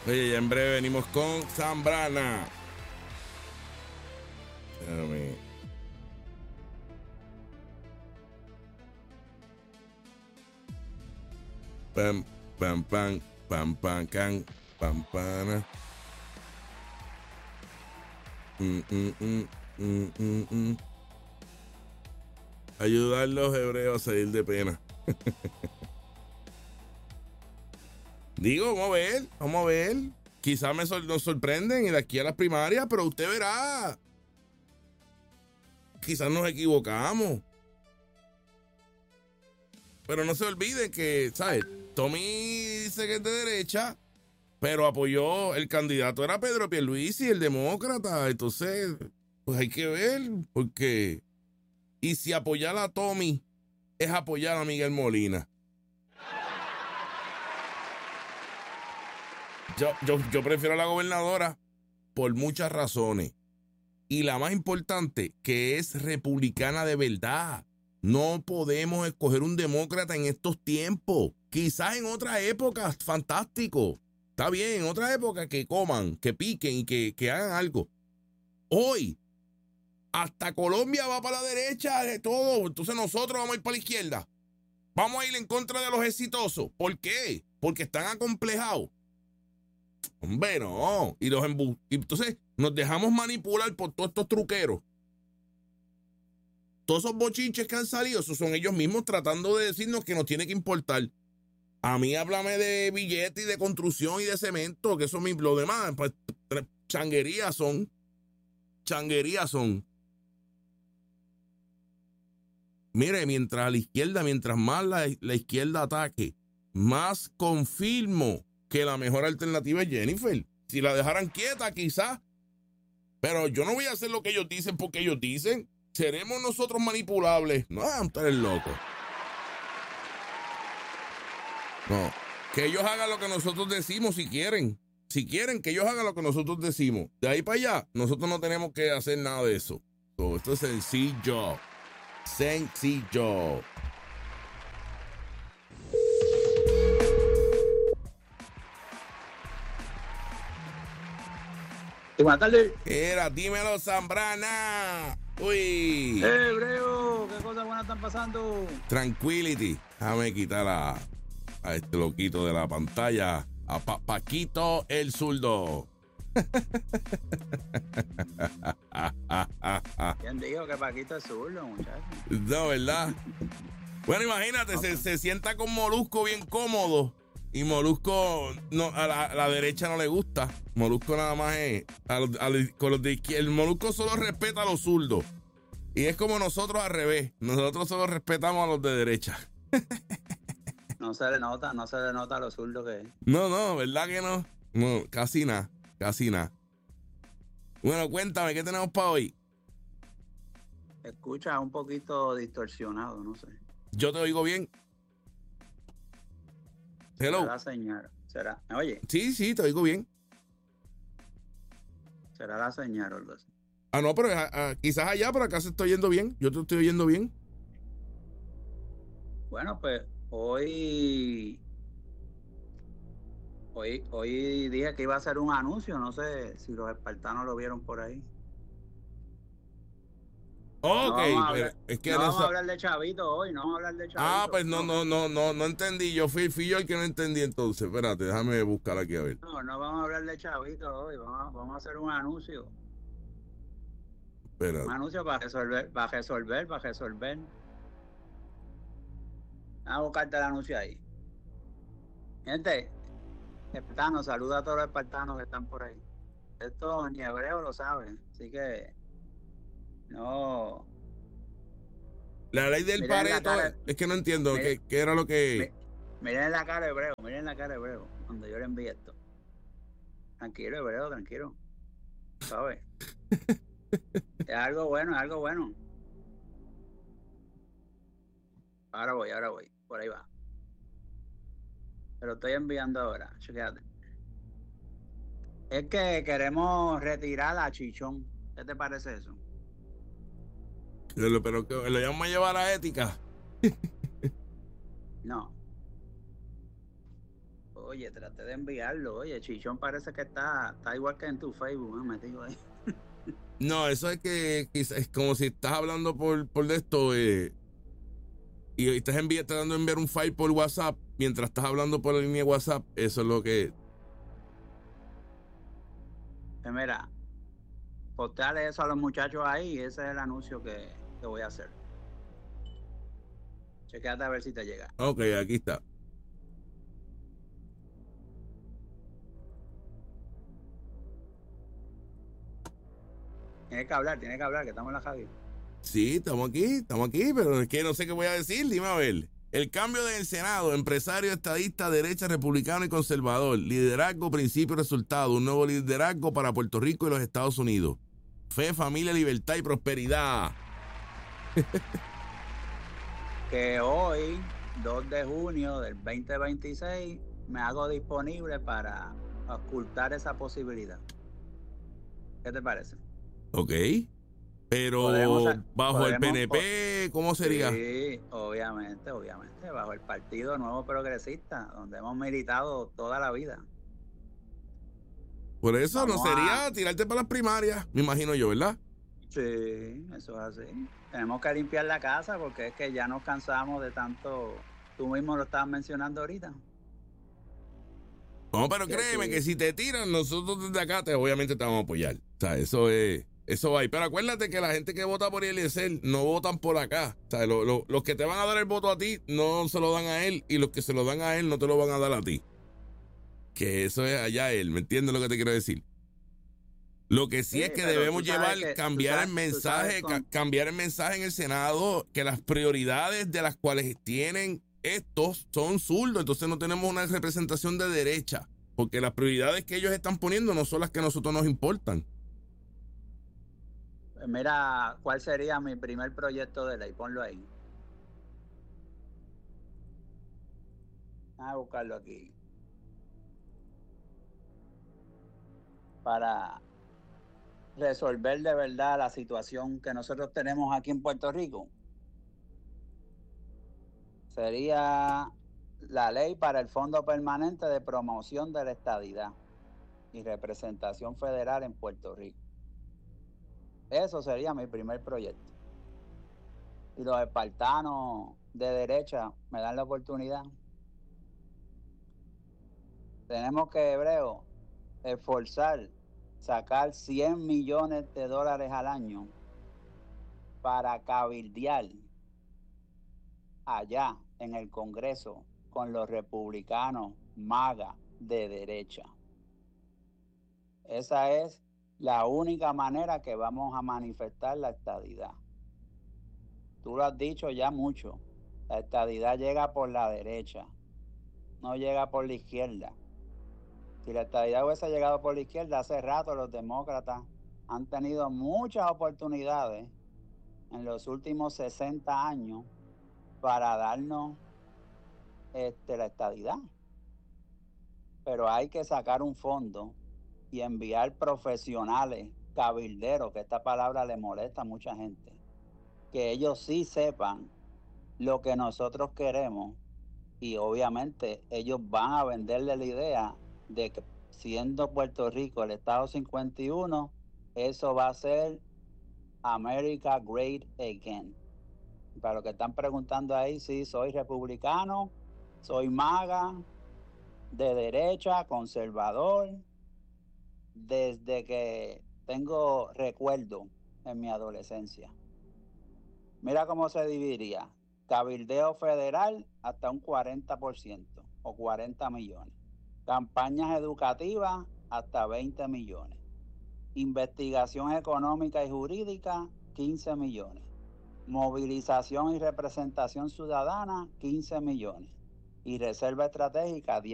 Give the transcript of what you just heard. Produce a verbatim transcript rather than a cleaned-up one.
Oye, ya en breve venimos con Zambrana. Déjame. Pam, pam, pam, pam, pam, can, pam, pana. Mm, mm, mm, mm, mm, mm. Ayudar a los hebreos a salir de pena. Digo, vamos a ver, vamos a ver. Quizás me sor- nos sorprenden y de aquí a las primarias, pero usted verá. Quizás nos equivocamos. Pero no se olvide que, ¿sabes? Tommy dice que es de derecha, pero apoyó, el candidato era Pedro Pierluisi, el demócrata. Entonces, pues hay que ver, porque... Y si apoyar a Tommy es apoyar a Miguel Molina. Yo, yo, yo prefiero a la gobernadora por muchas razones. Y la más importante, que es republicana de verdad. No podemos escoger un demócrata en estos tiempos. Quizás en otras épocas, fantástico. Está bien, en otras épocas que coman, que piquen y que, que hagan algo. Hoy, hasta Colombia va para la derecha de todo. Entonces nosotros vamos a ir para la izquierda. Vamos a ir en contra de los exitosos. ¿Por qué? Porque están acomplejados. Hombre, no. Y los embu- y entonces nos dejamos manipular por todos estos truqueros. Todos esos bochinches que han salido, esos son ellos mismos tratando de decirnos que nos tiene que importar. A mí háblame de billetes y de construcción y de cemento, que eso es lo demás, pues changuerías son. Changuerías son. Mire, mientras a la izquierda, mientras más la, la izquierda ataque, más confirmo que la mejor alternativa es Jennifer. Si la dejaran quieta, quizás. Pero yo no voy a hacer lo que ellos dicen porque ellos dicen. ¿Seremos nosotros manipulables? No, ustedes locos. No. Que ellos hagan lo que nosotros decimos si quieren. Si quieren, que ellos hagan lo que nosotros decimos. De ahí para allá, nosotros no tenemos que hacer nada de eso. So, esto es sencillo. Sencillo. Buenas tardes. Era, dímelo, Zambrana. Uy. ¡Eh, Hebreo! ¿Qué cosas buenas están pasando? Tranquility. Déjame quitar a, a este loquito de la pantalla. A pa Paquito el zurdo. ¿Quién dijo que Paquito es zurdo, muchachos? No, ¿verdad? Bueno, imagínate, se, se sienta con Molusco bien cómodo. Y Molusco no, a, la, a la derecha no le gusta. Molusco nada más es. A los, a los, con los de izquierda. El Molusco solo respeta a los zurdos. Y es como nosotros al revés. Nosotros solo respetamos a los de derecha. No se le nota, no se le nota lo zurdo que es. No, no, ¿verdad que no? No, casi nada, casi nada. Bueno, cuéntame, ¿qué tenemos para hoy? Escucha un poquito distorsionado, no sé. Yo te oigo bien. Hello. Será la señal. ¿Será? ¿Me oye? Sí, sí, te oigo bien. Será la señal o algo así. Ah, no, pero a, a, quizás allá, pero acá se está oyendo bien. Yo te estoy oyendo bien. Bueno, pues hoy... Hoy, hoy dije que iba a hacer un anuncio. No sé si los espartanos lo vieron por ahí. Oh, ok, no pero hablar, es que no no vamos sa- a hablar de Chavito hoy, no vamos a hablar de Chavito. Ah, pues no, no, no, no, no entendí. Yo fui, fui yo el que no entendí entonces. Espérate, déjame buscar aquí a ver. No, no vamos a hablar de Chavito hoy, vamos, vamos a hacer un anuncio. Espérate. Un anuncio para resolver, para resolver, para resolver. Vamos a buscarte el anuncio ahí. Gente, espartanos, saluda a todos los espartanos que están por ahí. Esto ni hebreo lo saben, así que no. La ley del Miren la Pareto, cara- es que no entiendo miren- qué, qué era lo que... Mi- Miren la cara de hebreo, miren la cara de hebreo cuando yo le envíe esto. Tranquilo, hebreo, tranquilo. ¿Sabes? Es algo bueno, es algo bueno. Ahora voy, ahora voy. Por ahí va. Te lo estoy enviando ahora. Chequéate. Es que queremos retirar a Chichón. ¿Qué te parece eso? Pero, pero que lo llaman a llevar a ética. No. oye, traté de enviarlo. Oye, Chichón parece que está, está igual que en tu Facebook, ¿eh? Metido ahí. No, eso es que quizás es como si estás hablando por, por de esto eh, y estás envi- tratando de enviar un file por WhatsApp mientras estás hablando por la línea de WhatsApp. Eso es lo que... Pues mira, postale eso a los muchachos ahí y ese es el anuncio que, que voy a hacer. Chequéate a ver si te llega. Ok, aquí está. Tienes que hablar, tienes que hablar, que estamos en la radio. Sí, estamos aquí, estamos aquí, pero es que no sé qué voy a decir. Dime a ver. El cambio del Senado, empresario, estadista, derecha, republicano y conservador. Liderazgo, principio y resultado. Un nuevo liderazgo para Puerto Rico y los Estados Unidos. Fe, familia, libertad y prosperidad. Que hoy, dos de junio del veinte veintiséis, me hago disponible para ocultar esa posibilidad. ¿Qué te parece? Ok. Pero Podremos, bajo el P podremos, N P, ¿cómo sería? Sí, obviamente, obviamente, bajo el Partido Nuevo Progresista, donde hemos militado toda la vida. Por eso Vamos no sería a... tirarte para las primarias, me imagino yo, ¿verdad? Sí, eso es así. Tenemos que limpiar la casa porque es que ya nos cansamos de tanto... Tú mismo lo estabas mencionando ahorita. No, pero Que créeme sí. que si te tiran, nosotros desde acá te, obviamente te vamos a apoyar. O sea, eso es, eso va. Pero acuérdate que la gente que vota por Eliezer no votan por acá. O sea, lo, lo, los que te van a dar el voto a ti no se lo dan a él y los que se lo dan a él no te lo van a dar a ti. Que eso es allá él, ¿me entiendes lo que te quiero decir? Lo que sí, sí es que debemos llevar, que, cambiar sabes, el mensaje, con... ca cambiar el mensaje en el Senado, que las prioridades de las cuales tienen estos son zurdos, entonces no tenemos una representación de derecha, porque las prioridades que ellos están poniendo no son las que a nosotros nos importan. Mira, ¿cuál sería mi primer proyecto de ley? Ponlo ahí. Vamos a buscarlo aquí. Para resolver de verdad la situación que nosotros tenemos aquí en Puerto Rico. Sería la ley para el Fondo Permanente de Promoción de la Estadidad y Representación Federal en Puerto Rico. Eso sería mi primer proyecto. Y los espartanos de derecha me dan la oportunidad. Tenemos que, Hebreo, esforzar, sacar cien millones de dólares al año para cabildear allá en el Congreso con los republicanos MAGA de derecha. Esa es la única manera que vamos a manifestar la estadidad. Tú lo has dicho ya mucho. La estadidad llega por la derecha, no llega por la izquierda. Si la estadidad hubiese llegado por la izquierda, hace rato los demócratas han tenido muchas oportunidades en los últimos sesenta años para darnos este, la estadidad. Pero hay que sacar un fondo y enviar profesionales, cabilderos, que esta palabra le molesta a mucha gente, que ellos sí sepan lo que nosotros queremos y obviamente ellos van a venderle la idea de que siendo Puerto Rico el estado cincuenta y uno, eso va a ser America Great Again. Para los que están preguntando ahí, sí, soy republicano, soy MAGA, de derecha, conservador, desde que tengo recuerdo en mi adolescencia. Mira cómo se dividiría. Cabildeo federal hasta un cuarenta por ciento o cuarenta millones. Campañas educativas hasta veinte millones. Investigación económica y jurídica, quince millones. Movilización y representación ciudadana, quince millones. Y reserva estratégica, diez